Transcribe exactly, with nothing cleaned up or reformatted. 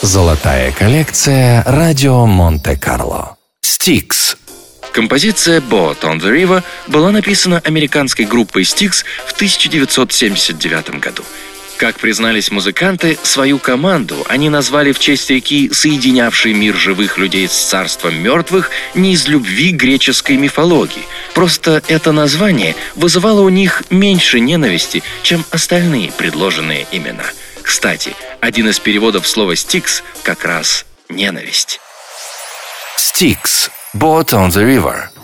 Золотая коллекция радио Монте-Карло. Styx. Композиция «Boat on the River» была написана американской группой Styx в тысяча девятьсот семьдесят девятом году. Как признались музыканты, свою команду они назвали в честь реки, соединявшей мир живых людей с царством мертвых, не из любви к греческой мифологии. Просто это название вызывало у них меньше ненависти, чем остальные предложенные имена. Кстати, один из переводов слова «Styx» как раз «ненависть». Styx. Boat on the River.